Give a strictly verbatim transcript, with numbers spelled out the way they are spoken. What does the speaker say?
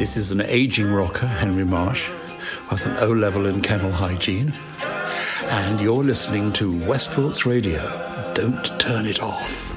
This is an ageing rocker, Henry Marsh, with an O-level in kennel hygiene. And you're listening to Westport's Radio. Don't turn it off.